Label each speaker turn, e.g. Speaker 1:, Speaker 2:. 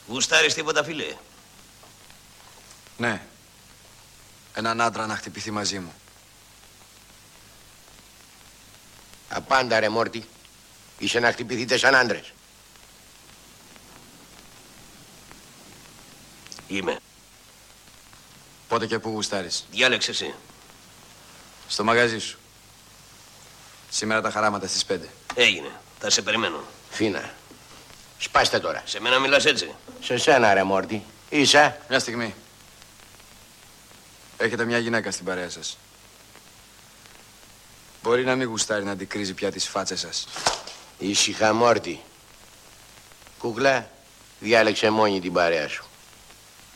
Speaker 1: Γουστάρεις τίποτα, φίλε?
Speaker 2: Ναι. Έναν άντρα να χτυπηθεί μαζί μου.
Speaker 3: Απάντα ρε Μόρτι. Είσαι να χτυπηθείτε σαν άντρες.
Speaker 1: Είμαι.
Speaker 2: Πότε και πού γουστάρεις?
Speaker 1: Διάλεξε εσύ.
Speaker 2: Στο μαγαζί σου. Σήμερα τα χαράματα στις 5.
Speaker 1: Έγινε. Θα σε περιμένω.
Speaker 3: Φίνα. Σπάστε τώρα.
Speaker 1: Σε μένα μιλάς έτσι?
Speaker 3: Σε σένα ρε Μόρτι. Είσαι.
Speaker 2: Μια στιγμή. Έχετε μια γυναίκα στην παρέα σας. Μπορεί να μην γουστάρει να αντικρίζει πια τις φάτσες σας.
Speaker 3: Ήσυχα Μόρτι. Κούκλα, διάλεξε μόνη την παρέα σου.